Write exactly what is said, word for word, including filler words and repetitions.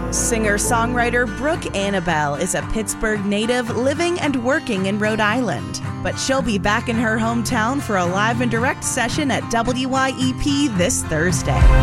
Singer-songwriter Brooke Annabelle is a Pittsburgh native living and working in Rhode Island. But she'll be back in her hometown for a live and direct session at W Y E P this Thursday.